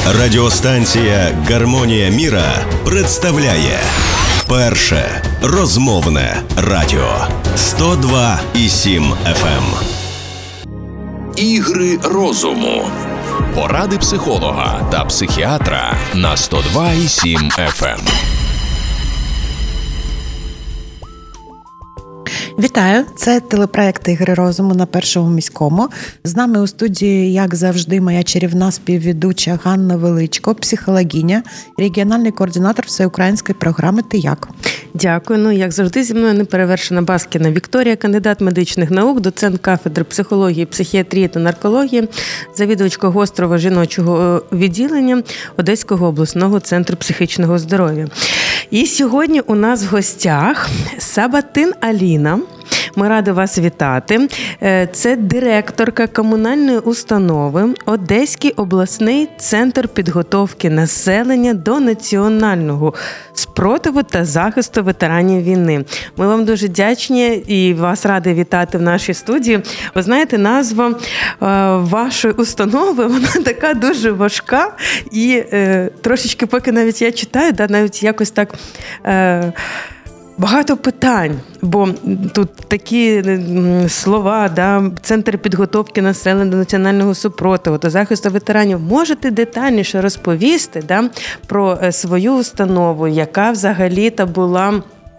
Радіостанція «Гармонія міра» представляє перше розмовне радіо 102,7 FM. Ігри розуму. Поради психолога та психіатра на 102,7 FM. Вітаю! Це телепроект «Ігри розуму» на Першому міському. З нами у студії, як завжди, моя чарівна співведуча Ганна Величко, психологиня, регіональний координатор всеукраїнської програми «Ти як?». Дякую. Як завжди, зі мною неперевершена Баскіна Вікторія, кандидат медичних наук, доцент кафедри психології, психіатрії та наркології, завідувачка гострого жіночого відділення Одеського обласного центру психічного здоров'я. І сьогодні у нас в гостях Сабатин Аліна. Ми раді вас вітати. Це директорка комунальної установи Одеський обласний центр підготовки населення до національного спротиву та захисту ветеранів війни. Ми вам дуже вдячні і вас раді вітати в нашій студії. Ви знаєте, назва вашої установи, вона така дуже важка і трошечки, поки навіть я читаю, навіть якось так... Багато питань, бо тут такі слова, Центр підготовки населення до національного супротиву та захисту ветеранів. Можете детальніше розповісти про свою установу, яка взагалі-то була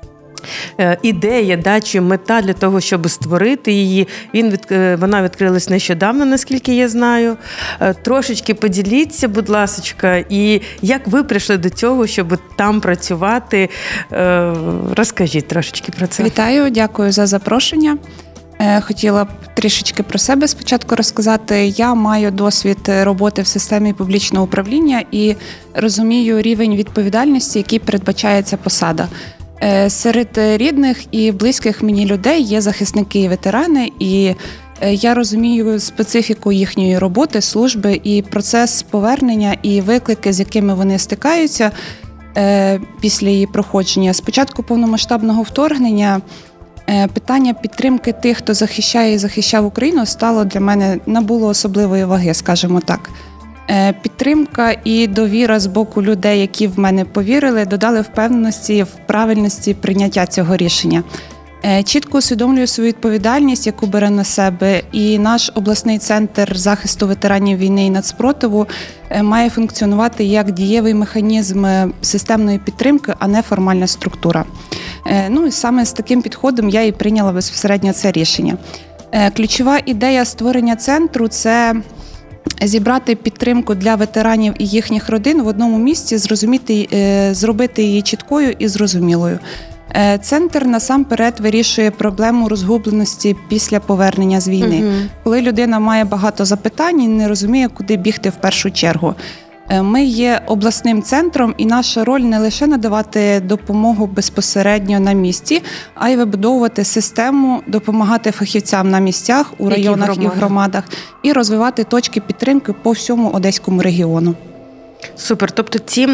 ідея, чи мета для того, щоб створити її. Вона відкрилась нещодавно, наскільки я знаю. Трошечки поділіться, будь ласочка, і як ви прийшли до цього, щоб там працювати? Розкажіть трошечки про це. Вітаю, дякую за запрошення. Хотіла б трішечки про себе спочатку розказати. Я маю досвід роботи в системі публічного управління і розумію рівень відповідальності, який передбачає ця посада. Серед рідних і близьких мені людей є захисники і ветерани, і я розумію специфіку їхньої роботи, служби і процес повернення і виклики, з якими вони стикаються після її проходження. З початку повномасштабного вторгнення питання підтримки тих, хто захищає і захищав Україну, набуло особливої ваги, скажімо так. Підтримка і довіра з боку людей, які в мене повірили, додали впевненості в правильності прийняття цього рішення. Чітко усвідомлюю свою відповідальність, яку бере на себе, і наш обласний центр захисту ветеранів війни і нацпротиву має функціонувати як дієвий механізм системної підтримки, а не формальна структура. І саме з таким підходом я і прийняла безпосередньо це рішення. Ключова ідея створення центру – це зібрати підтримку для ветеранів і їхніх родин в одному місці, зробити її чіткою і зрозумілою. Центр насамперед вирішує проблему розгубленості після повернення з війни. Коли людина має багато запитань і не розуміє, куди бігти в першу чергу. Ми є обласним центром, і наша роль не лише надавати допомогу безпосередньо на місці, а й вибудовувати систему, допомагати фахівцям на місцях, у районах і в громадах, і розвивати точки підтримки по всьому Одеському регіону. Супер. Тобто ці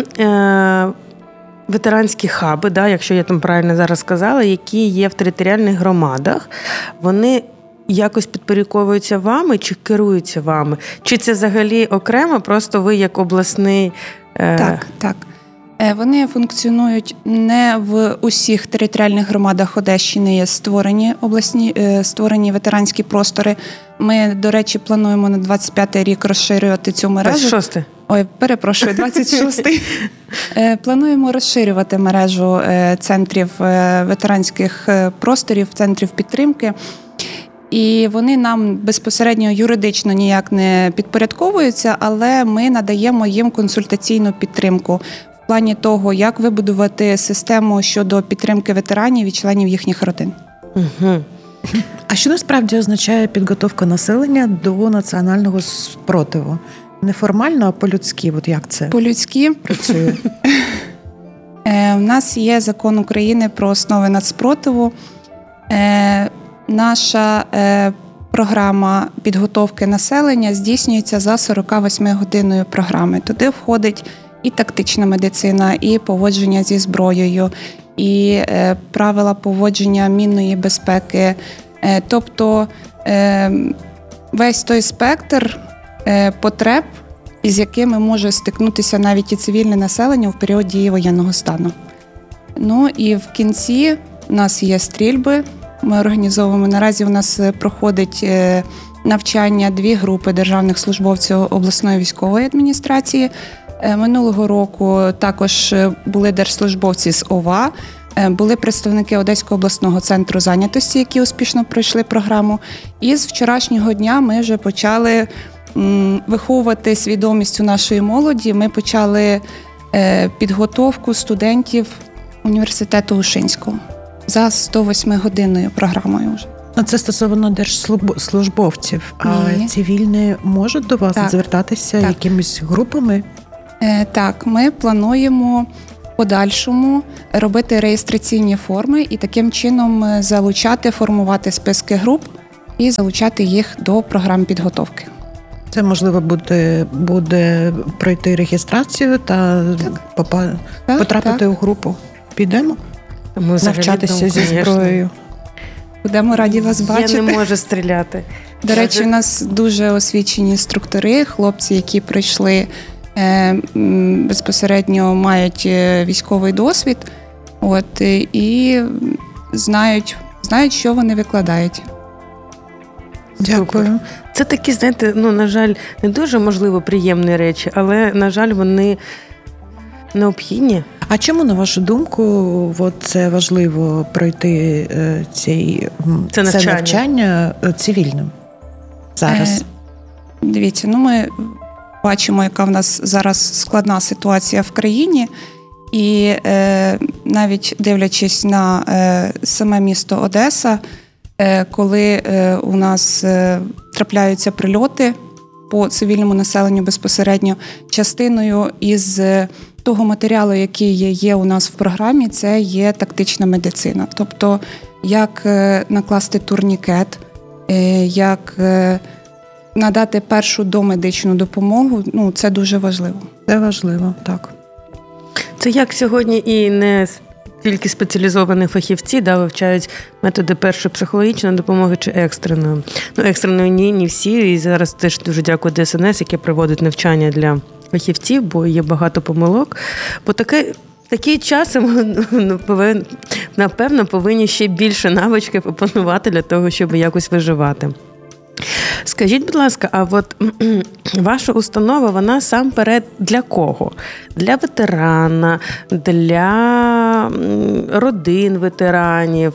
ветеранські хаби, якщо я там правильно зараз сказала, які є в територіальних громадах, вони якось підпорядковуються вами чи керуються вами? Чи це взагалі окремо, просто ви як обласний? Так. Вони функціонують не в усіх територіальних громадах Одещини, є створені ветеранські простори. Ми, до речі, плануємо на 25-й рік розширювати цю мережу. 26-й? 26-й. Плануємо розширювати мережу центрів ветеранських просторів, центрів підтримки. І вони нам безпосередньо юридично ніяк не підпорядковуються, але ми надаємо їм консультаційну підтримку в плані того, як вибудувати систему щодо підтримки ветеранів і членів їхніх родин. Угу. А що насправді означає підготовка населення до національного спротиву? Не формально, а по-людськи? Як це? По-людськи працює? У нас є закон України про основи нацспротиву. Наша програма підготовки населення здійснюється за 48-годинною програмою. Туди входить і тактична медицина, і поводження зі зброєю, і правила поводження мінної безпеки. Тобто весь той спектр потреб із якими може стикнутися навіть і цивільне населення в період дії воєнного стану. Ну і в кінці у нас є стрільби, ми організовуємо, наразі у нас проходить навчання 2 групи державних службовців обласної військової адміністрації. Минулого року також були держслужбовці з ОВА, були представники Одеського обласного центру зайнятості, які успішно пройшли програму. І з вчорашнього дня ми вже почали виховувати свідомість у нашої молоді. Ми почали підготовку студентів університету Ушинського за 108-годинною програмою вже. Це стосовно держслужбовців. Ні. А цивільні можуть до вас звертатися якимись групами? Так, ми плануємо в подальшому робити реєстраційні форми і таким чином залучати, формувати списки груп і залучати їх до програм підготовки. Це можливо буде пройти реєстрацію та потрапити у групу. Підемо? Навчатися зі зброєю. Будемо раді вас бачити. Я не можу стріляти. До речі, у нас дуже освічені інструктори, хлопці, які прийшли безпосередньо мають військовий досвід, і знають, що вони викладають. Дякую. Це такі, знаєте, на жаль, не дуже, можливо, приємні речі, але, на жаль, вони необхідні. А чому, на вашу думку, це важливо пройти це навчання цивільним зараз? Дивіться, ми бачимо, яка в нас зараз складна ситуація в країні, і навіть дивлячись на саме місто Одеса, коли у нас трапляються прильоти по цивільному населенню безпосередньо, частиною із того матеріалу, який є у нас в програмі, це є тактична медицина. Тобто, як накласти турнікет, як надати першу домедичну допомогу, це дуже важливо. Це важливо, так. Це як сьогодні і не тільки спеціалізовані фахівці вивчають методи першої психологічної допомоги чи екстреної. Екстреної не всі, і зараз теж дуже дякую ДСНС, яке проводить навчання для фахівців, бо є багато помилок. Бо такі часи ми, напевно, повинні ще більше навички опанувати для того, щоб якось виживати. Скажіть, будь ласка, а ваша установа, вона сам перед для кого? Для ветерана, для родин ветеранів,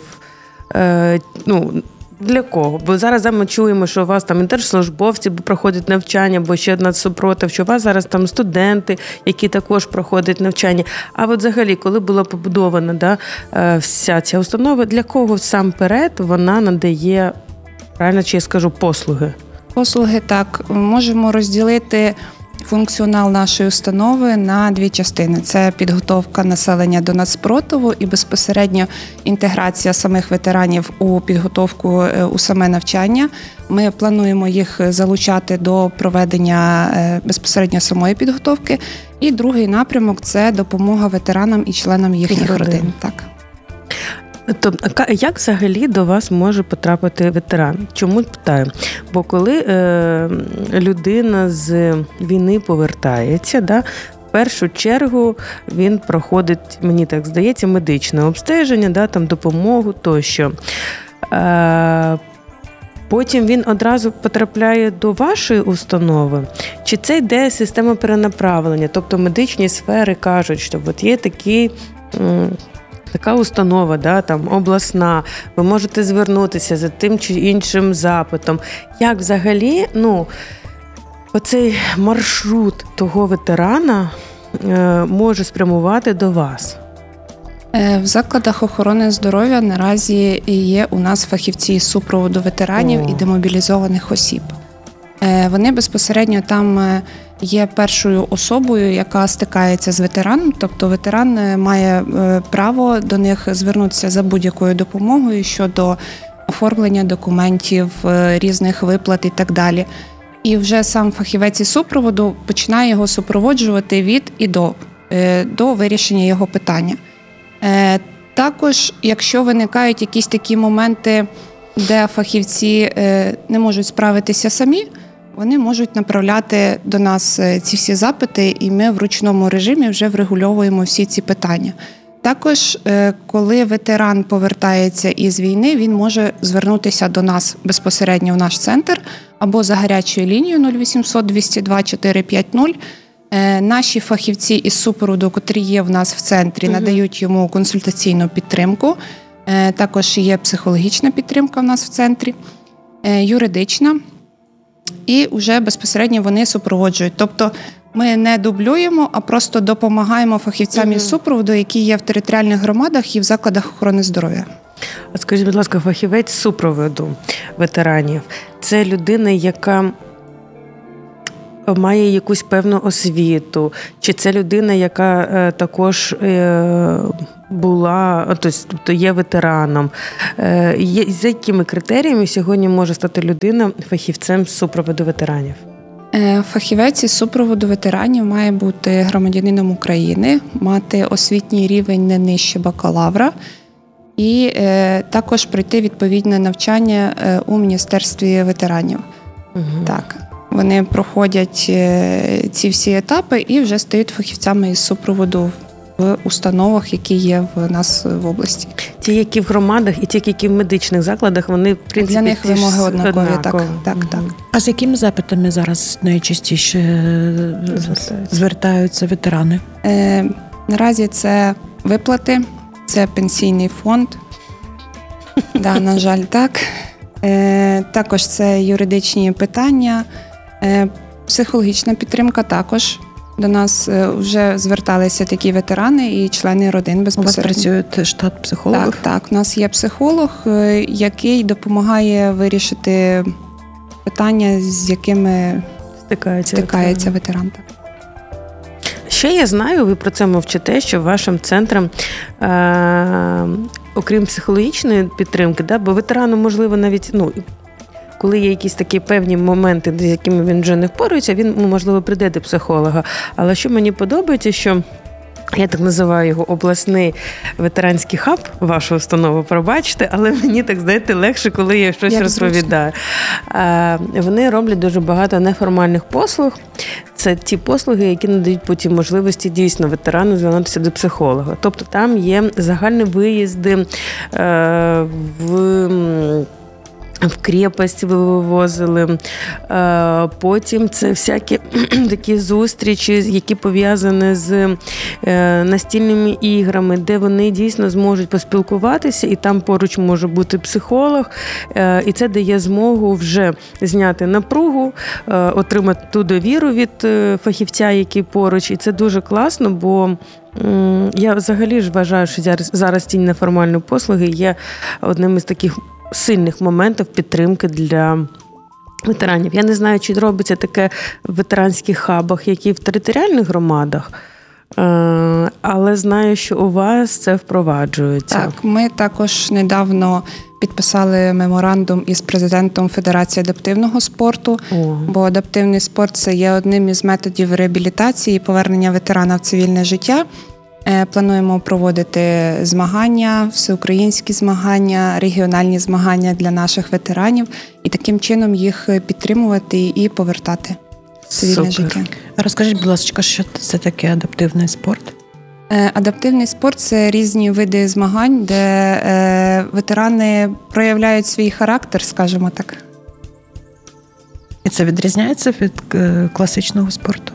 для кого? Бо зараз ми чуємо, що у вас там і держслужбовці проходять навчання, бо ще одна супротив, що у вас зараз там студенти, які також проходять навчання. А взагалі, коли була побудована вся ця установа, для кого сам перед вона надає, правильно чи я скажу, послуги? Послуги, так. Можемо розділити функціонал нашої установи на 2 частини. Це підготовка населення до нацпротиву і безпосередньо інтеграція самих ветеранів у підготовку у саме навчання. Ми плануємо їх залучати до проведення безпосередньо самої підготовки. І другий напрямок – це допомога ветеранам і членам їхніх родин. Так. Тобто, як взагалі до вас може потрапити ветеран? Чому питаю? Бо коли людина з війни повертається, в першу чергу він проходить, мені так здається, медичне обстеження, там допомогу тощо. Потім він одразу потрапляє до вашої установи? Чи це йде система перенаправлення? Тобто медичні сфери кажуть, що є така установа, там обласна, ви можете звернутися за тим чи іншим запитом. Як взагалі, оцей маршрут того ветерана може спрямувати до вас? В закладах охорони здоров'я наразі є у нас фахівці із супроводу ветеранів і демобілізованих осіб. Вони безпосередньо там є першою особою, яка стикається з ветераном, тобто ветеран має право до них звернутися за будь-якою допомогою щодо оформлення документів, різних виплат і так далі. І вже сам фахівець із супроводу починає його супроводжувати від і до вирішення його питання. Також, якщо виникають якісь такі моменти, де фахівці не можуть справитися самі, вони можуть направляти до нас ці всі запити, і ми в ручному режимі вже врегульовуємо всі ці питання. Також, коли ветеран повертається із війни, він може звернутися до нас безпосередньо в наш центр або за гарячою лінією 0800 202 450. Наші фахівці із супроводу, котрі є в нас в центрі, надають йому консультаційну підтримку. Також є психологічна підтримка в нас в центрі, юридична. І вже безпосередньо вони супроводжують. Тобто ми не дублюємо, а просто допомагаємо фахівцям із супроводу, які є в територіальних громадах і в закладах охорони здоров'я. А скажіть, будь ласка, фахівець супроводу ветеранів – це людина, яка має якусь певну освіту? Чи це людина, яка також була, тобто є ветераном? За якими критеріями сьогодні може стати людина фахівцем з супроводу ветеранів? Фахівець із супроводу ветеранів має бути громадянином України, мати освітній рівень не нижче бакалавра і також пройти відповідне навчання у Міністерстві ветеранів. Так. Вони проходять ці всі етапи і вже стають фахівцями із супроводу в установах, які є в нас в області. Ті, які в громадах, і ті, які в медичних закладах, вони, в принципі, для них вимоги однакові. Так. А з якими запитами зараз найчастіше звертаються ветерани? Наразі це виплати, це пенсійний фонд. Да, на жаль, так. Також це юридичні питання, психологічна підтримка також. До нас вже зверталися такі ветерани і члени родин безпосередньо. У вас працює штат психологів? Так. У нас є психолог, який допомагає вирішити питання, з якими стикається ветеран. Ще я знаю, ви про це мовчите, що вашим центром, окрім психологічної підтримки, бо ветерану, можливо, навіть, коли є якісь такі певні моменти, з якими він вже не впорується, він, можливо, прийде до психолога. Але що мені подобається, що я так називаю його обласний ветеранський хаб, вашу установу, пробачте, але мені, так, знаєте, легше, коли я щось розповідаю. Вони роблять дуже багато неформальних послуг. Це ті послуги, які надають потім можливості дійсно ветерану звернутися до психолога. Тобто там є загальні виїзди в крепость ви вивозили, потім це всякі такі зустрічі, які пов'язані з настільними іграми, де вони дійсно зможуть поспілкуватися, і там поруч може бути психолог, і це дає змогу вже зняти напругу, отримати ту довіру від фахівця, який поруч, і це дуже класно, бо я взагалі ж вважаю, що зараз ті неформальні послуги є одним із таких сильних моментів підтримки для ветеранів. Я не знаю, чи робиться таке в ветеранських хабах, які в територіальних громадах, але знаю, що у вас це впроваджується. Так, ми також недавно підписали меморандум із президентом Федерації адаптивного спорту, бо адаптивний спорт – це є одним із методів реабілітації і повернення ветерана в цивільне життя. Плануємо проводити змагання, всеукраїнські змагання, регіональні змагання для наших ветеранів і таким чином їх підтримувати і повертати в цивільне життя. Розкажіть, будь ласка, що це таке адаптивний спорт? Адаптивний спорт – це різні види змагань, де ветерани проявляють свій характер, скажімо так. І це відрізняється від класичного спорту?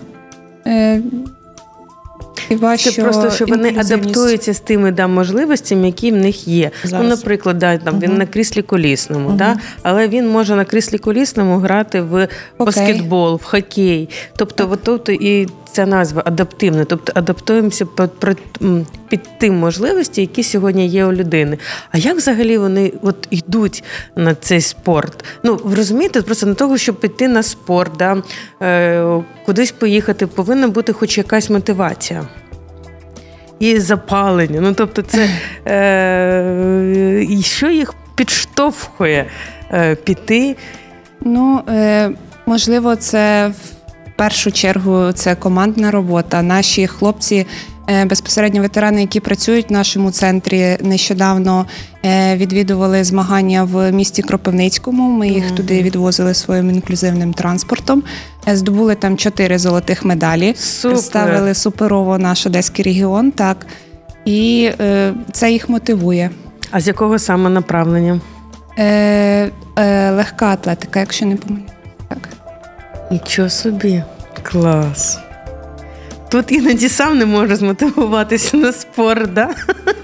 Це просто, що вони адаптуються з тими можливостями, які в них є. Наприклад, він на кріслі колісному, але він може на кріслі колісному грати в баскетбол, в хокей. Тобто і ця назва адаптивна. Тобто адаптуємося під тим можливості, які сьогодні є у людини. А як взагалі вони йдуть на цей спорт? Ви розумієте, просто на того, щоб піти на спорт, кудись поїхати, повинна бути хоч якась мотивація. І запалення. Тобто це і що їх підштовхує піти? Можливо, це в першу чергу це командна робота. Наші хлопці Безпосередньо ветерани, які працюють в нашому центрі, нещодавно відвідували змагання в місті Кропивницькому. Ми їх туди відвозили своїм інклюзивним транспортом. Здобули там 4 золотих медалі. Супер. Представили суперово наш Одеський регіон. Так. І це їх мотивує. А з якого саме направлення? Легка атлетика, якщо не помиляюсь. Так. Нічого собі. Клас. Тут іноді сам не може змотивуватися на спорт, да?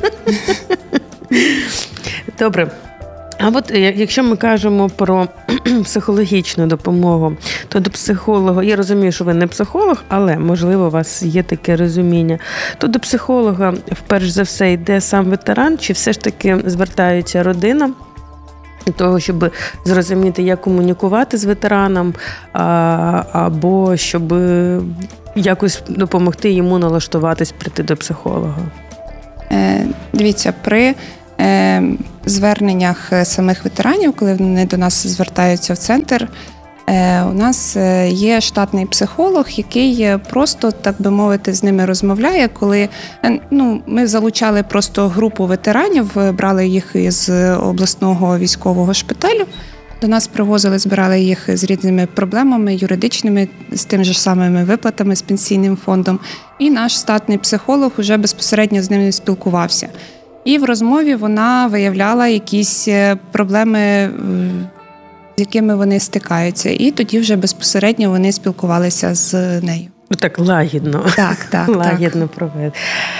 Добре. А от якщо ми кажемо про психологічну допомогу, то до психолога, я розумію, що ви не психолог, але, можливо, у вас є таке розуміння, то до психолога, вперше за все, йде сам ветеран, чи все ж таки звертається родина для того, щоб зрозуміти, як комунікувати з ветераном, або щоб якось допомогти йому налаштуватись, прийти до психолога? Дивіться, при зверненнях самих ветеранів, коли вони до нас звертаються в центр, у нас є штатний психолог, який просто, так би мовити, з ними розмовляє, коли ми залучали просто групу ветеранів, брали їх із обласного військового шпиталю, до нас привозили, збирали їх з різними проблемами юридичними, з тим же самими виплатами, з пенсійним фондом. І наш штатний психолог уже безпосередньо з ними спілкувався. І в розмові вона виявляла якісь проблеми, з якими вони стикаються. І тоді вже безпосередньо вони спілкувалися з нею. Так лагідно. Так. Лагідно провели.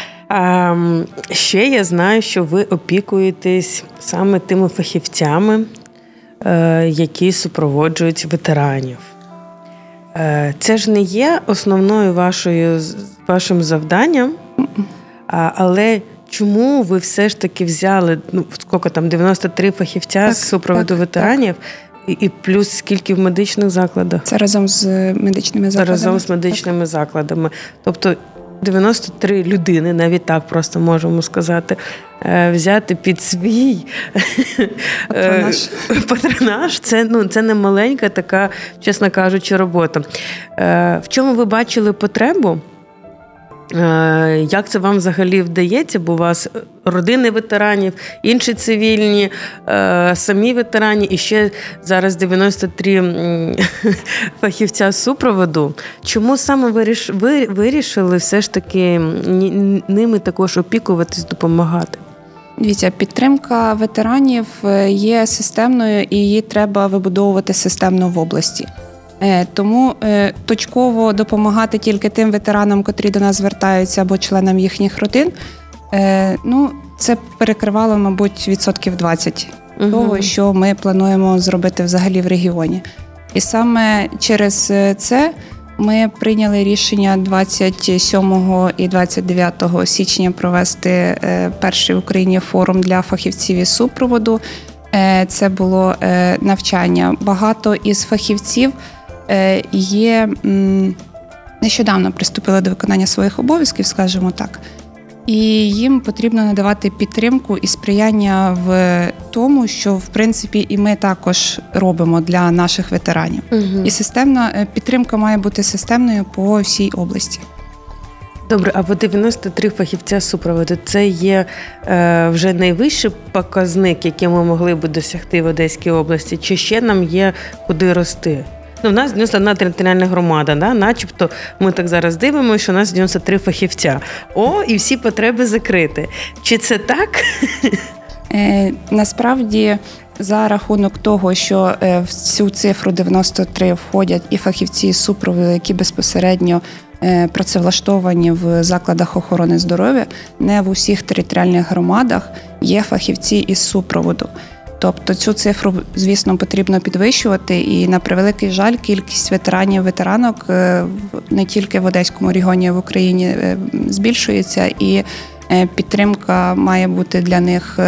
Ще я знаю, що ви опікуєтесь саме тими фахівцями, які супроводжують ветеранів. Це ж не є основною вашим завданням, але чому ви все ж таки взяли, скільки там, 93 фахівця з супроводу ветеранів, і плюс скільки в медичних закладах? Це разом з медичними закладами. Разом з медичними закладами. Тобто 93 людини, навіть так просто можемо сказати, взяти під свій патронаж. Це не маленька така, чесно кажучи, робота. В чому ви бачили потребу? Як це вам взагалі вдається? Бо у вас родини ветеранів, інші цивільні, самі ветерані і ще зараз 93 фахівця супроводу. Чому саме ви вирішили все ж таки ними також опікуватись, допомагати? Дивіться, підтримка ветеранів є системною і її треба вибудовувати системно в області. Тому точково допомагати тільки тим ветеранам, котрі до нас звертаються, або членам їхніх родин, це перекривало, мабуть, 20% того, що ми плануємо зробити взагалі в регіоні. І саме через це ми прийняли рішення 27 і 29 січня провести перший в Україні форум для фахівців із супроводу. Це було навчання. Багато із фахівців нещодавно приступили до виконання своїх обов'язків, скажімо так, і їм потрібно надавати підтримку і сприяння в тому, що, в принципі, і ми також робимо для наших ветеранів. І системна підтримка має бути системною по всій області. Добре, а 93 фахівця супроводу – це є вже найвищий показник, який ми могли б досягти в Одеській області, чи ще нам є куди рости? У нас 91 територіальна громада, да? Начебто ми так зараз дивимося, що у нас 93 фахівця. І всі потреби закриті. Чи це так? Насправді, за рахунок того, що в цю цифру 93 входять і фахівці з супроводу, які безпосередньо працевлаштовані в закладах охорони здоров'я, не в усіх територіальних громадах є фахівці із супроводу. Тобто цю цифру, звісно, потрібно підвищувати, і, на превеликий жаль, кількість ветеранок не тільки в Одеському регіоні, а в Україні збільшується, і підтримка має бути для них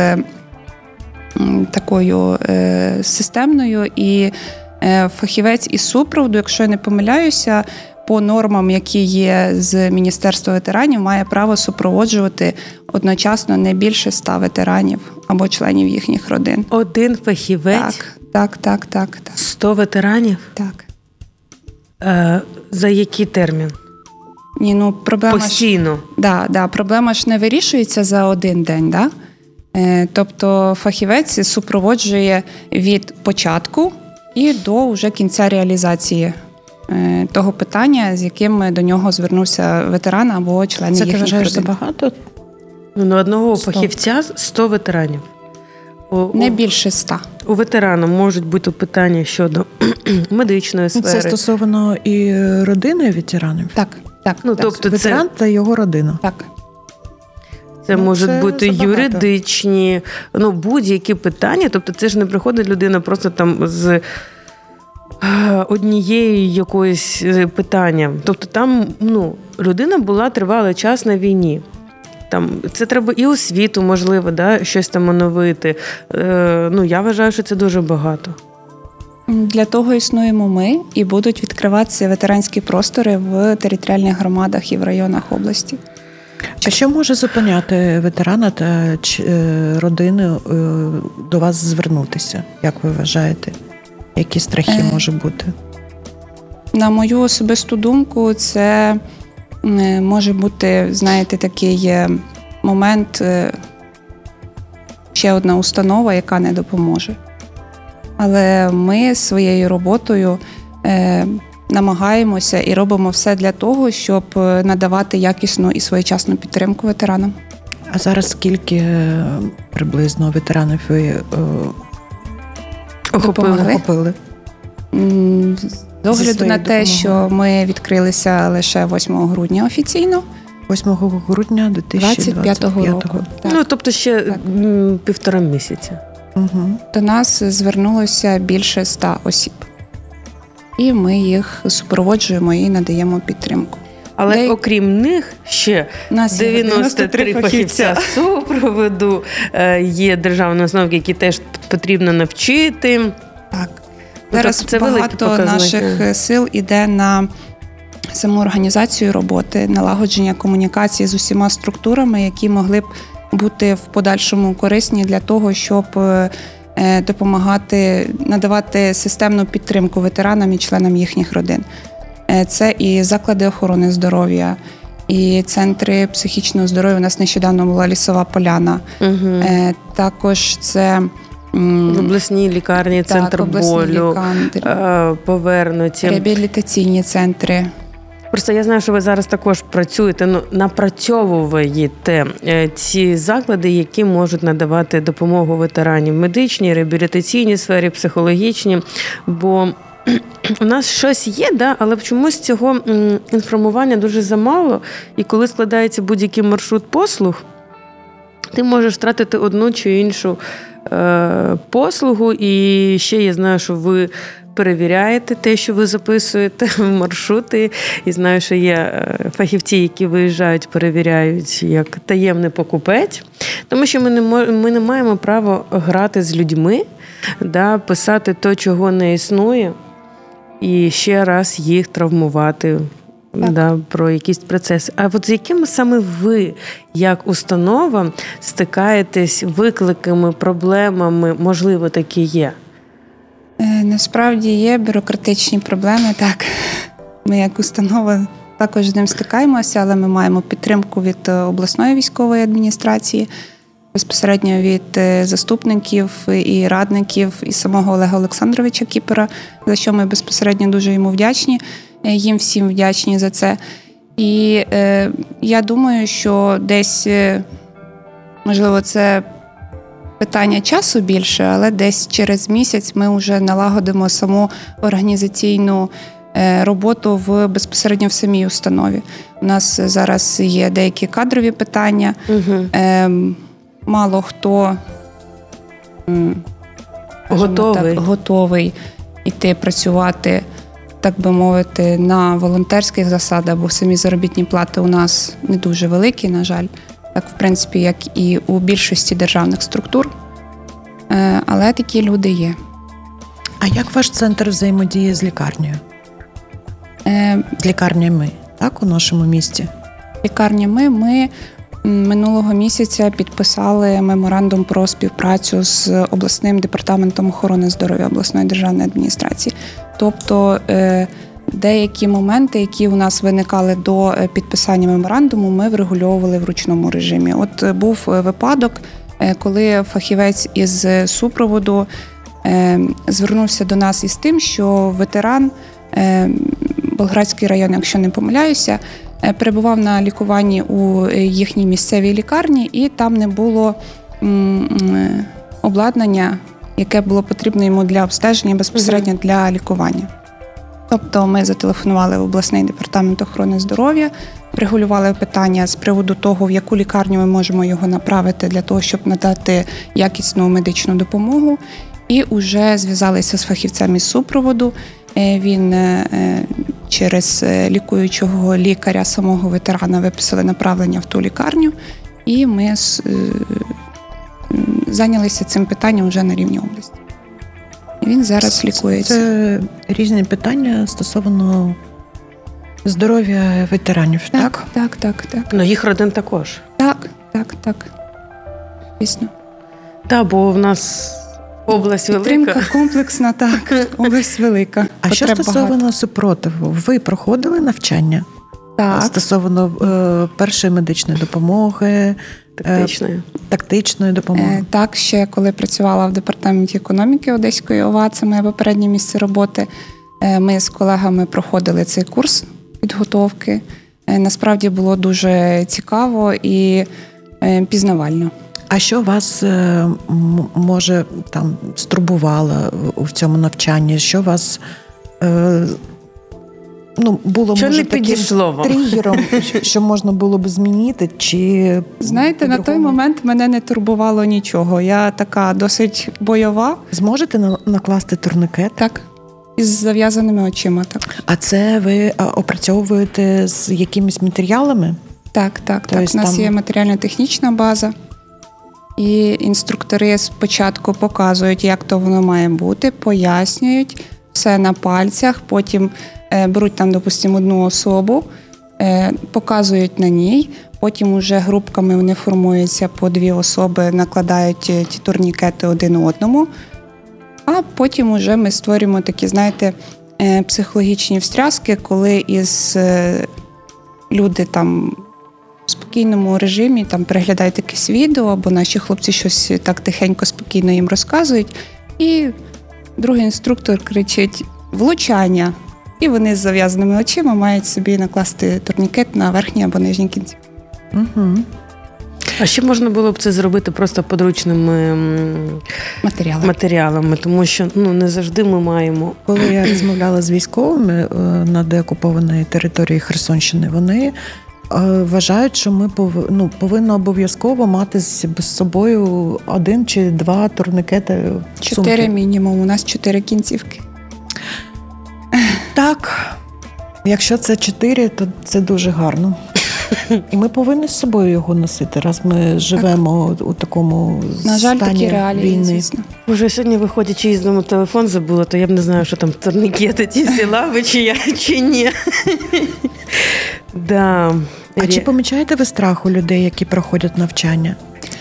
такою системною. І фахівець із супроводу, якщо я не помиляюся, по нормам, які є з Міністерства ветеранів, має право супроводжувати одночасно не більше 100 ветеранів або членів їхніх родин. Один фахівець? Так. 100 ветеранів? Так. За який термін? Ні, проблема постійно. Проблема ж не вирішується за один день, да? Тобто фахівець супроводжує від початку і до вже кінця реалізації того питання, з яким до нього звернувся ветеран або члени їхніх родин. Це ти вважаєш забагато? На одного фахівця 100 ветеранів. Не більше 100. У ветерана можуть бути питання щодо медичної сфери. Це стосовно і родини ветеранів? Так. Тобто ветеран та його родина? Так. Це можуть це бути забагато. юридичні, будь-які питання. Тобто це ж не приходить людина просто там з однієї якоїсь питання. Тобто там людина була тривалий час на війні. Там це треба і освіту, можливо, щось там оновити. Я вважаю, що це дуже багато. Для того існуємо ми, і будуть відкриватися ветеранські простори в територіальних громадах і в районах області. А що може зупиняти ветерана та родину до вас звернутися? Як ви вважаєте? Які страхи може бути? На мою особисту думку, це може бути, знаєте, такий момент, ще одна установа, яка не допоможе. Але ми своєю роботою намагаємося і робимо все для того, щоб надавати якісну і своєчасну підтримку ветеранам. А зараз скільки приблизно ветеранів ви охопили? З огляду на те, що ми відкрилися лише 8 грудня офіційно. 8 грудня 2025 року. Так. Тобто ще 1,5 місяця. Угу. До нас звернулося більше 100 осіб. І ми їх супроводжуємо і надаємо підтримку. Але окрім них ще 93 фахівця супроводу, є державні установи, які теж потрібно навчити. Так. Зараз багато наших сил іде на саму організацію роботи, налагодження комунікації з усіма структурами, які могли б бути в подальшому корисні для того, щоб допомагати, надавати системну підтримку ветеранам і членам їхніх родин. Це і заклади охорони здоров'я, і центри психічного здоров'я. У нас нещодавно була Лісова Поляна. Угу. Також це в обласній лікарні, центр болю, повернуті. Реабілітаційні центри. Просто я знаю, що ви зараз також працюєте, напрацьовуєте ці заклади, які можуть надавати допомогу ветеранів в медичній, реабілітаційній сфері, психологічній, бо у нас щось є, але чомусь цього інформування дуже замало, і коли складається будь-який маршрут послуг, ти можеш втратити одну чи іншу послугу, і ще я знаю, що ви перевіряєте те, що ви записуєте в маршрути, і знаю, що є фахівці, які виїжджають, перевіряють як таємний покупець, тому що ми не маємо права грати з людьми, писати то, чого не існує, і ще раз їх травмувати. Про якісь процеси. А от з якими саме ви, як установа, стикаєтесь викликами, проблемами, можливо, такі є? Насправді є бюрократичні проблеми, так. Ми як установа також з ним стикаємося, але ми маємо підтримку від обласної військової адміністрації, безпосередньо від заступників і радників, і самого Олега Олександровича Кіпера, за що ми безпосередньо дуже йому вдячні. Їм всім вдячні за це. І я думаю, що десь, можливо, це питання часу більше, але десь через місяць ми вже налагодимо саму організаційну роботу безпосередньо в самій установі. У нас зараз є деякі кадрові питання. Угу. Мало хто готовий йти працювати, так би мовити, на волонтерських засадах, бо самі заробітні плати у нас не дуже великі, на жаль. Так, в принципі, як і у більшості державних структур. Але такі люди є. А як ваш центр взаємодіє з лікарнею? З лікарнями, так, у нашому місті? Лікарнями ми минулого місяця підписали меморандум про співпрацю з обласним департаментом охорони здоров'я обласної державної адміністрації. Тобто Деякі моменти, які у нас виникали до підписання меморандуму, ми врегульовували в ручному режимі. От був випадок, коли фахівець із супроводу звернувся до нас із тим, що ветеран, Болградський район, якщо не помиляюся, перебував на лікуванні у їхній місцевій лікарні, і там не було обладнання, яке було потрібно йому для обстеження, безпосередньо для лікування. Тобто ми зателефонували в обласний департамент охорони здоров'я, регулювали питання з приводу того, в яку лікарню ми можемо його направити для того, щоб надати якісну медичну допомогу. І вже зв'язалися з фахівцем із супроводу. Він через лікуючого лікаря самого ветерана виписали направлення в ту лікарню, і ми зайнялися цим питанням вже на рівні області. І він зараз лікується. Це різні питання стосовно здоров'я ветеранів, так? Так. Ну, їх родин також. Так. Дійсно. Так, бо в нас область велика. Підтримка комплексна, так. Область велика. А що стосовно супротиву? Ви проходили навчання? Так. Стосовно першої медичної допомоги, тактичної допомоги? Так, ще коли працювала в департаменті економіки Одеської ОВА, це моє попереднє місце роботи, ми з колегами проходили цей курс підготовки. Насправді було дуже цікаво і пізнавально. А що вас, може, там стурбувало в цьому навчанні? Що вас було, що може, не підійшло вам? тригером, що можна було б змінити? Чи знаєте, на той момент мене не турбувало нічого. Я така досить бойова. Зможете накласти турникет? Так. Із зав'язаними очима, так. А це ви опрацьовуєте з якимись матеріалами? Так. У нас є матеріально-технічна база. І інструктори спочатку показують, як то воно має бути, пояснюють все на пальцях, потім беруть там, допустимо, одну особу, показують на ній, потім уже групками вони формуються по 2 особи, накладають ті турнікети один одному, а потім уже ми створюємо такі, знаєте, психологічні встряски, коли люди там в спокійному режимі там переглядають якесь відео, або наші хлопці щось так тихенько, спокійно їм розказують, і другий інструктор кричить «влучання!» І вони з зав'язаними очима мають собі накласти турнікет на верхні або нижні кінці. Угу. А ще можна було б це зробити просто подручними матеріалами, тому що не завжди ми маємо. Коли я розмовляла з військовими на деокупованій території Херсонщини, вони вважають, що ми повинні обов'язково мати з собою 1 чи 2 турникети в 4 мінімум, у нас 4 кінцівки. Так, якщо це 4, то це дуже гарно. І ми повинні з собою його носити, раз ми живемо у такому на жаль, стані такі реалії, війни. звісно. Вже сьогодні, виходячи із дому, телефон забула, то я б не знаю, що там турнікети ті взяла ви, чи ні. Да. А чи помічаєте ви страх у людей, які проходять навчання?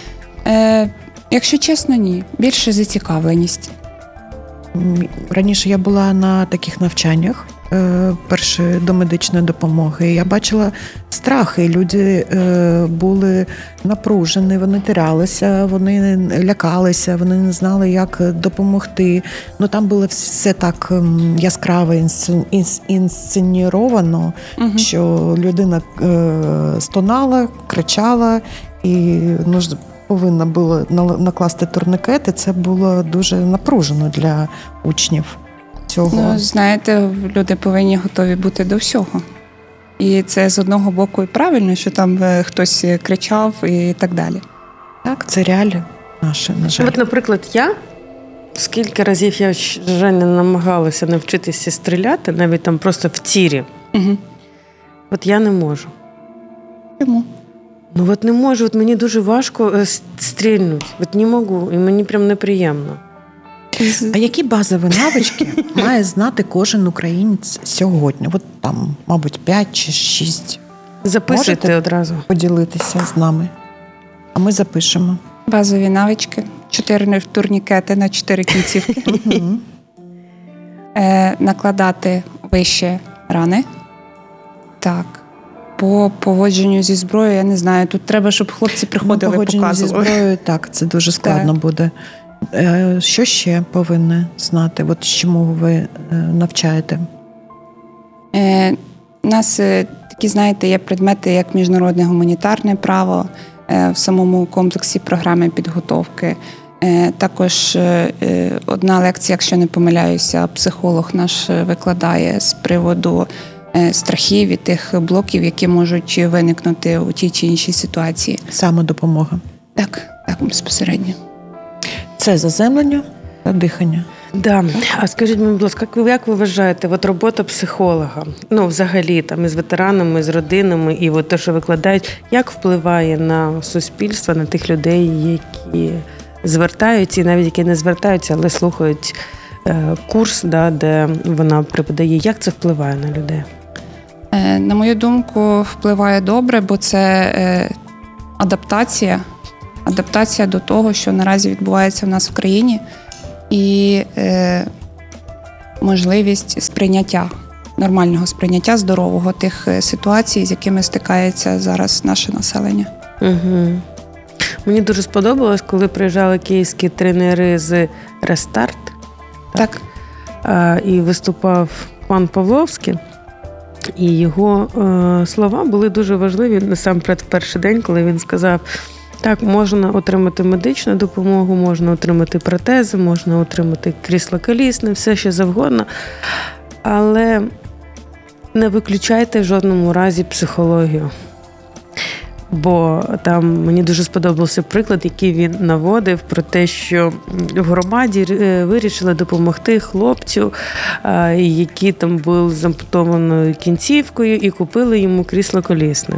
Якщо чесно, ні. Більше зацікавленість. Раніше я була на таких навчаннях першої домедичної допомоги. Я бачила страхи. Люди були напружені, вони терялися, вони лякалися, вони не знали, як допомогти. Там було все так яскраво інсценіровано, що людина стонала, кричала і повинна була накласти турникети. Це було дуже напружено для учнів цього. Знаєте, люди повинні готові бути до всього. І це з одного боку і правильно, що там хтось кричав і так далі. Так, це реалії наші, на жаль. От, наприклад, я скільки разів я вже не намагалася навчитися стріляти, навіть там просто в тірі. Угу. От я не можу. Чому? От не можу, от мені дуже важко стрільнути. От не можу, і мені прям неприємно. А які базові навички має знати кожен українець сьогодні? От там, мабуть, 5 чи 6. Записуйте Можете одразу. Поділитися з нами. А ми запишемо. Базові навички. 4 турнікети на 4 кінцівки. Накладати вище рани. Так. По поводженню зі зброєю, я не знаю, тут треба, щоб хлопці приходили, поводження зі показували. зброєю, так, це дуже складно буде. Що ще повинні знати? От чому ви навчаєте? У нас такі, знаєте, є предмети, як міжнародне гуманітарне право в самому комплексі програми підготовки. Також одна лекція, якщо не помиляюся, психолог наш викладає з приводу страхів і тих блоків, які можуть виникнути у тій чи іншій ситуації. Самодопомога. Так, безпосередньо. Це заземлення та дихання. Да. А скажіть мені, будь ласка, як ви вважаєте, от робота психолога, взагалі, там, із ветеранами, з родинами, і от те, що викладають, як впливає на суспільство, на тих людей, які звертаються, і навіть які не звертаються, але слухають курс, де вона преподає, як це впливає на людей? На мою думку, впливає добре, бо це адаптація до того, що наразі відбувається в нас в країні, і можливість сприйняття, нормального сприйняття, здорового тих ситуацій, з якими стикається зараз наше населення. Угу. Мені дуже сподобалось, коли приїжджали київські тренери з «Рестарт». Так. І виступав пан Павловський. І його слова були дуже важливі насамперед в перший день, коли він сказав: так, можна отримати медичну допомогу, можна отримати протези, можна отримати крісло колісне, все що завгодно, але не виключайте в жодному разі психологію. Бо там мені дуже сподобався приклад, який він наводив про те, що в громаді вирішили допомогти хлопцю, який там був з ампутованою кінцівкою, і купили йому крісло колісне.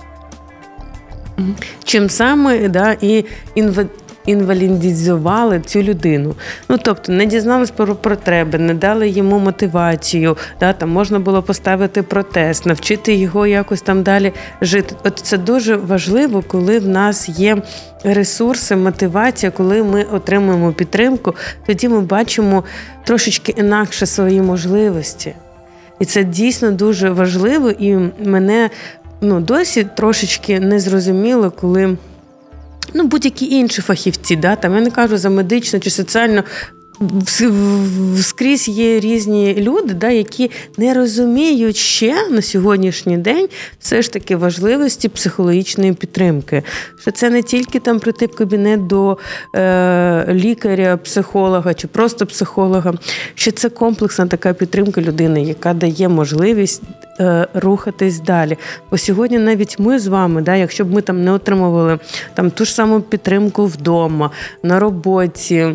Чим саме і інвалідизували цю людину. Тобто не дізнались про потреби, не дали йому мотивацію, там можна було поставити протез, навчити його якось там далі жити. От це дуже важливо, коли в нас є ресурси, мотивація, коли ми отримуємо підтримку, тоді ми бачимо трошечки інакше свої можливості. І це дійсно дуже важливо, і мене досі трошечки не зрозуміло, коли будь-які інші фахівці, там я не кажу за медично чи соціально, скрізь є різні люди, які не розуміють ще на сьогоднішній день все ж таки важливості психологічної підтримки. Що це не тільки там прийти в кабінет до лікаря, психолога чи просто психолога, що це комплексна така підтримка людини, яка дає можливість рухатись далі. Бо сьогодні навіть ми з вами, якщо б ми там не отримували там ту ж саму підтримку вдома, на роботі,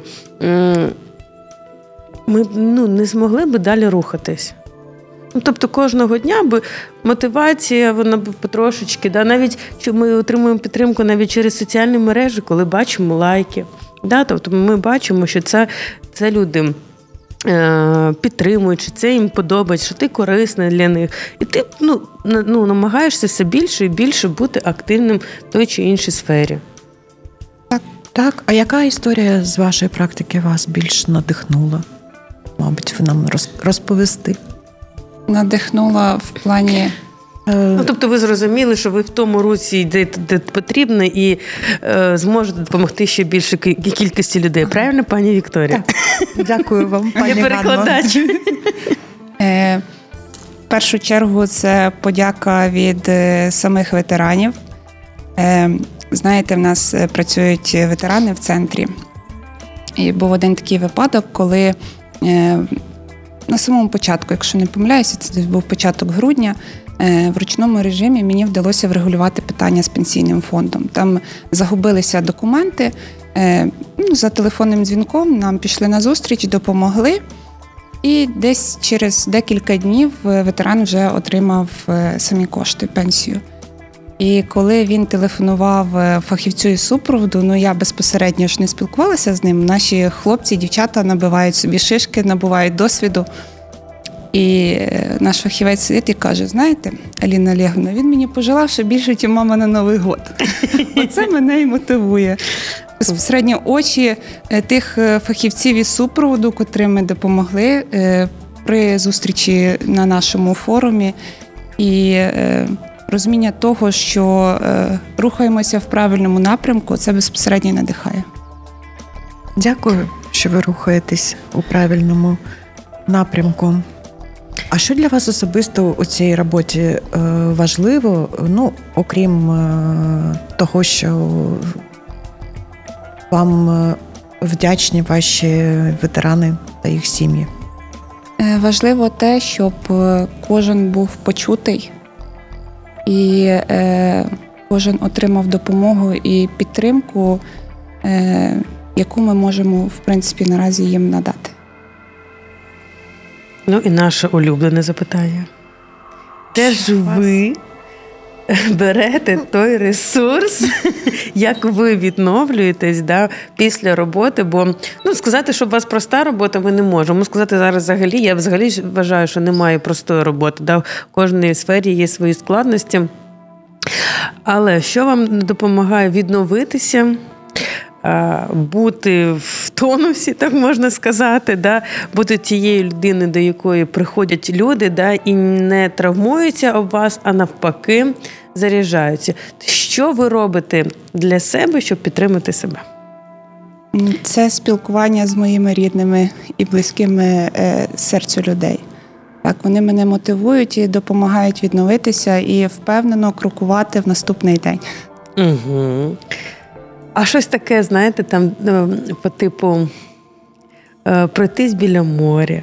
ми не змогли би далі рухатись. Тобто кожного дня би мотивація, вона б потрошечки, навіть що ми отримуємо підтримку навіть через соціальні мережі, коли бачимо лайки. Тобто ми бачимо, що це люди підтримують, що це їм подобається, що ти корисний для них. І ти намагаєшся все більше і більше бути активним в той чи іншій сфері. Так. А яка історія з вашої практики вас більш надихнула? Мабуть, ви нам розповісти. Надихнула в плані... Тобто ви зрозуміли, що ви в тому русі йдете, де потрібно, і зможете допомогти ще більшій кількості людей. Правильно, пані Вікторія? Так. Дякую вам, пані Ганно. Я перекладач. В першу чергу це подяка від самих ветеранів. Знаєте, в нас працюють ветерани в центрі. І був один такий випадок, коли на самому початку, якщо не помиляюся, це був початок грудня, в ручному режимі мені вдалося врегулювати питання з пенсійним фондом. Там загубилися документи, за телефонним дзвінком нам пішли на зустріч, допомогли. І десь через декілька днів ветеран вже отримав самі кошти, пенсію. І коли він телефонував фахівцю із супроводу, я безпосередньо ж не спілкувалася з ним. Наші хлопці, дівчата набивають собі шишки, набувають досвіду. І наш фахівець сидить і каже: знаєте, Аліна Олегівна, він мені пожелав, що більше, ніж мама на Новий год. Оце мене і мотивує. Безпосередньо очі тих фахівців із супроводу, котрим ми допомогли, при зустрічі на нашому форумі і розуміння того, що рухаємося в правильному напрямку, це безпосередньо надихає. Дякую, що ви рухаєтесь у правильному напрямку. А що для вас особисто у цій роботі важливо, окрім того, що вам вдячні ваші ветерани та їх сім'ї? Важливо те, щоб кожен був почутий і кожен отримав допомогу і підтримку, яку ми можемо, в принципі, наразі їм надати. І наше улюблене запитання. Де ж ви берете той ресурс, як ви відновлюєтесь після роботи? Бо сказати, що у вас проста робота, ми не можемо. Сказати зараз взагалі, я взагалі вважаю, що немає простої роботи. В кожній сфері є свої складності. Але що вам допомагає відновитися, бути в тонусі, так можна сказати, бути тією людиною, до якої приходять люди, і не травмуються об вас, а навпаки заряджаються. Що ви робите для себе, щоб підтримати себе? Це спілкування з моїми рідними і близькими серцю людей. Так, вони мене мотивують і допомагають відновитися і впевнено крокувати в наступний день. Угу. А щось таке, знаєте, там по типу пройтись біля моря?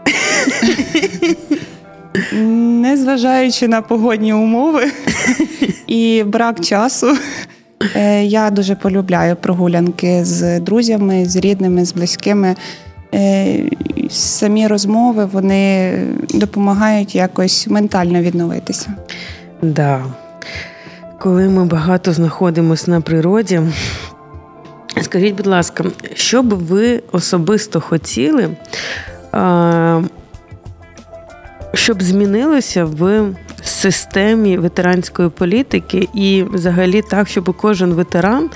Незважаючи на погодні умови і брак часу, я дуже полюбляю прогулянки з друзями, з рідними, з близькими. Самі розмови, вони допомагають якось ментально відновитися. Да. Коли ми багато знаходимося на природі, скажіть, будь ласка, що б ви особисто хотіли, щоб змінилося в системі ветеранської політики і взагалі так, щоб кожен ветеран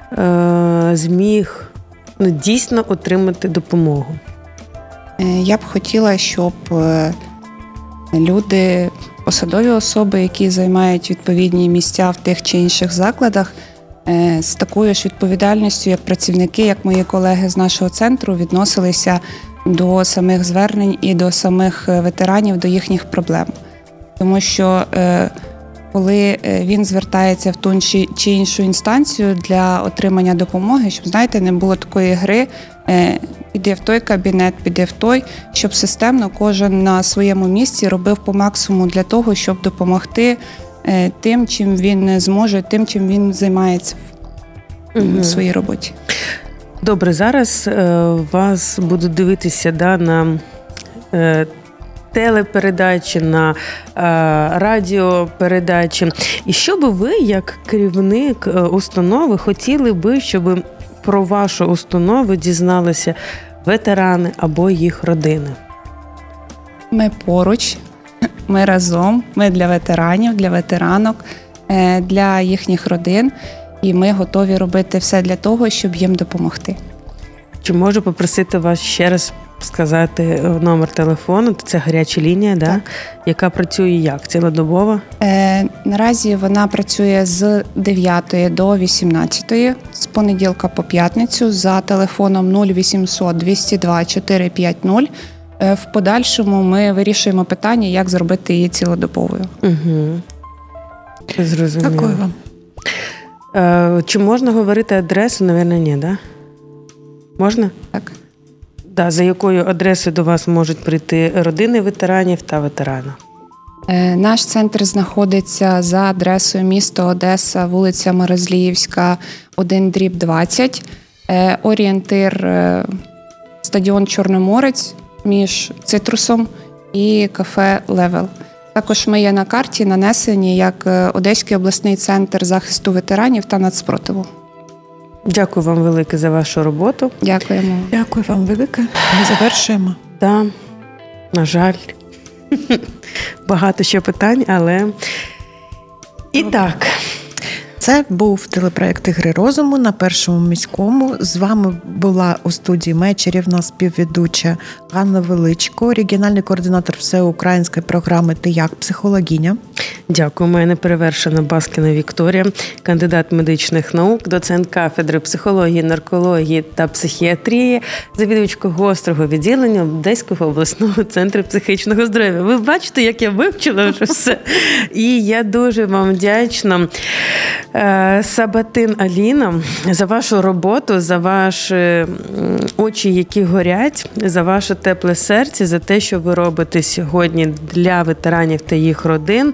зміг дійсно отримати допомогу? Я б хотіла, щоб люди, посадові особи, які займають відповідні місця в тих чи інших закладах, з такою ж відповідальністю, як працівники, як мої колеги з нашого центру, відносилися до самих звернень і до самих ветеранів, до їхніх проблем. Тому що коли він звертається в ту чи іншу інстанцію для отримання допомоги, щоб, знаєте, не було такої гри, піди в той кабінет, піди в той, щоб системно кожен на своєму місці робив по максимуму для того, щоб допомогти тим, чим він зможе, тим, чим він займається в своїй роботі. Добре, зараз вас будуть дивитися на телепередачі, на радіопередачі. І що би ви, як керівник установи, хотіли би, щоб про вашу установу дізналися ветерани або їх родини? Ми поруч, ми разом, ми для ветеранів, для ветеранок, для їхніх родин. І ми готові робити все для того, щоб їм допомогти. Чи можу попросити вас ще раз сказати номер телефону? Це гаряча лінія, да? Яка працює як? Цілодобово? Наразі вона працює з 9 до 18, з понеділка по п'ятницю, за телефоном 0800 202 450. В подальшому ми вирішуємо питання, як зробити її цілодобовою. Угу. Зрозуміло. Дякую вам. Чи можна говорити адресу? Навірно, ні, да? Можна? Так. Да, за якою адресою до вас можуть прийти родини ветеранів та ветерана? Наш центр знаходиться за адресою місто Одеса, вулиця Морозліївська, 1/20. Орієнтир стадіон Чорноморець між Цитрусом і кафе «Левел». Також ми є на карті нанесені як Одеський обласний центр захисту ветеранів та нацспротиву. Дякую вам велике за вашу роботу. Дякуємо. Дякую вам велике. Ми завершуємо. Да, на жаль, багато ще питань, але і так. Це був телепроект «Ігри розуму» на Першому міському. З вами була у студії моя чарівна співведуча Ганна Величко, регіональний координатор всеукраїнської програми «Ти як? Психологиня». Дякую. Моя неперевершена Баскіна Вікторія, кандидат медичних наук, доцент кафедри психології, наркології та психіатрії, завідувачка гострого відділення Одеського обласного центру психічного здоров'я. Ви бачите, як я вивчила вже все. І я дуже вам вдячна, Сабатин Аліна, за вашу роботу, за ваші очі, які горять, за ваше тепле серце, за те, що ви робите сьогодні для ветеранів та їх родин.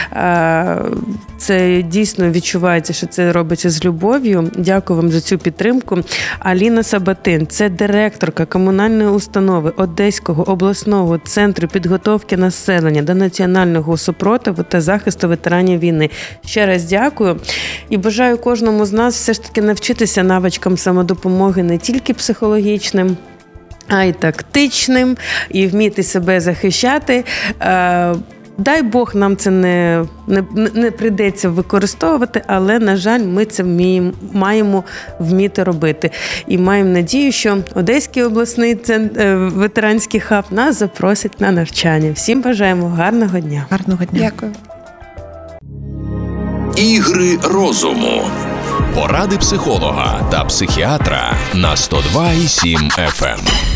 Це дійсно відчувається, що це робиться з любов'ю. Дякую вам за цю підтримку. Аліна Сабатин – це директорка комунальної установи Одеського обласного центру підготовки населення до національного супротиву та захисту ветеранів війни. Ще раз дякую і бажаю кожному з нас все ж таки навчитися навичкам самодопомоги не тільки психологічним, а й тактичним, і вміти себе захищати. Дай Бог, нам це не прийдеться використовувати, але, на жаль, ми це маємо вміти робити. І маємо надію, що Одеський обласний ветеранський хаб нас запросить на навчання. Всім бажаємо гарного дня. Гарного дня. Дякую. Ігри розуму. Поради психолога та психіатра на 102,7 FM.